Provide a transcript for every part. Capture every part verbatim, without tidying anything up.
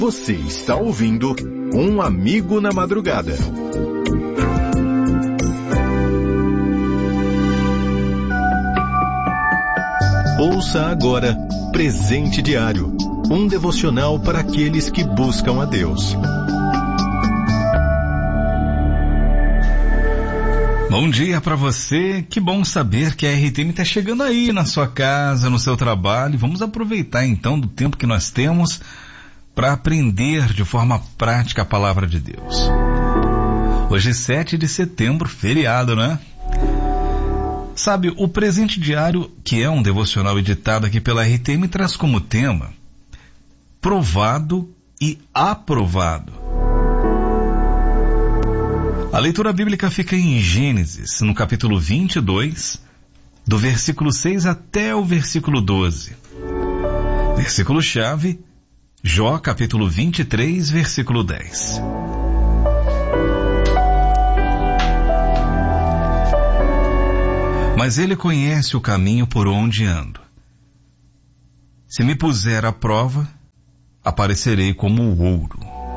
Você está ouvindo Um Amigo na Madrugada. Ouça agora Presente Diário, um devocional para aqueles que buscam a Deus. Bom dia para você, que bom saber que a R T M está chegando aí na sua casa, no seu trabalho. Vamos aproveitar então do tempo que nós temos para aprender de forma prática a palavra de Deus. Hoje é sete de setembro, feriado, né? Sabe, o Presente Diário, que é um devocional editado aqui pela R T M, traz como tema provado e aprovado. A leitura bíblica fica em Gênesis, no capítulo vinte e dois, do versículo seis até o versículo doze. Versículo-chave, Jó, capítulo vinte e três, versículo dez. Mas ele conhece o caminho por onde ando. Se me puser à prova, aparecerei como o ouro.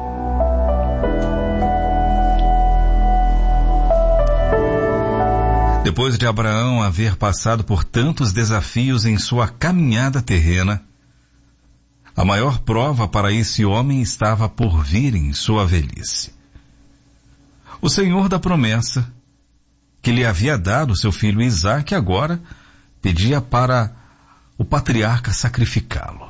Depois de Abraão haver passado por tantos desafios em sua caminhada terrena, a maior prova para esse homem estava por vir em sua velhice. O Senhor da promessa, que lhe havia dado seu filho Isaque, agora pedia para o patriarca sacrificá-lo.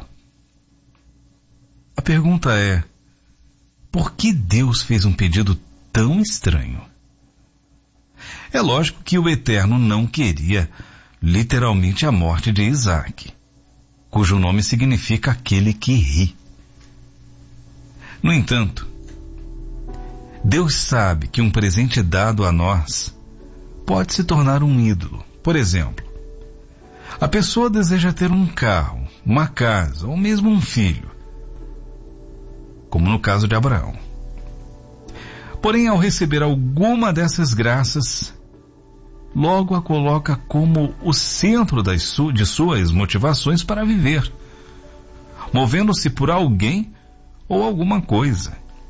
A pergunta é, por que Deus fez um pedido tão estranho? É lógico que o Eterno não queria literalmente a morte de Isaque, cujo nome significa aquele que ri. No entanto, Deus sabe que um presente dado a nós pode se tornar um ídolo. Por exemplo, a pessoa deseja ter um carro, uma casa ou mesmo um filho, como no caso de Abraão. Porém, ao receber alguma dessas graças, logo a coloca como o centro das su- de suas motivações para viver, movendo-se por alguém ou alguma coisa.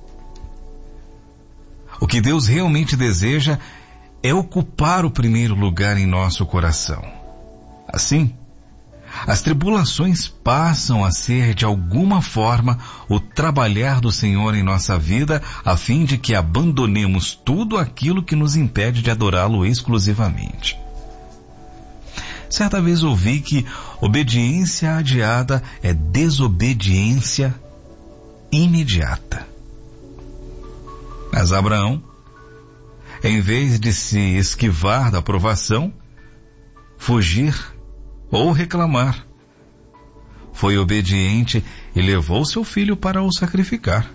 O que Deus realmente deseja é ocupar o primeiro lugar em nosso coração. Assim, as tribulações passam a ser, de alguma forma, o trabalhar do Senhor em nossa vida, a fim de que abandonemos tudo aquilo que nos impede de adorá-lo exclusivamente. Certa vez ouvi que obediência adiada é desobediência imediata. Mas Abraão, em vez de se esquivar da provação, fugir ou reclamar, foi obediente e levou seu filho para o sacrificar.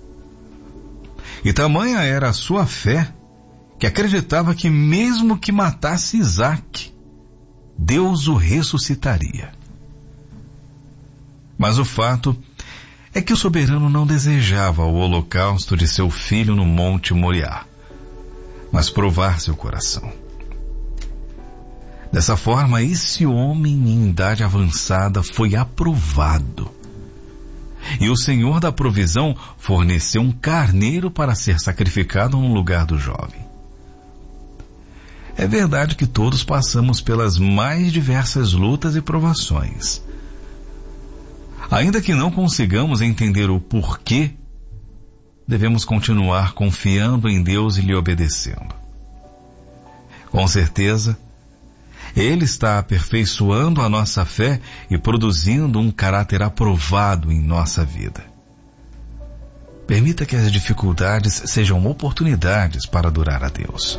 E tamanha era a sua fé que acreditava que mesmo que matasse Isaque, Deus o ressuscitaria. Mas o fato é que o soberano não desejava o holocausto de seu filho no Monte Moriá, mas provar seu coração. Dessa forma, esse homem em idade avançada foi aprovado. E o Senhor da provisão forneceu um carneiro para ser sacrificado no lugar do jovem. É verdade que todos passamos pelas mais diversas lutas e provações. Ainda que não consigamos entender o porquê, devemos continuar confiando em Deus e lhe obedecendo. Com certeza, Ele está aperfeiçoando a nossa fé e produzindo um caráter aprovado em nossa vida. Permita que as dificuldades sejam oportunidades para adorar a Deus.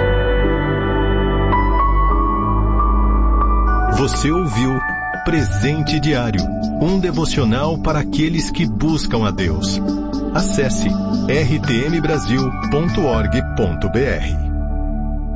Você ouviu Presente Diário, um devocional para aqueles que buscam a Deus. Acesse r t m brasil ponto org ponto b r.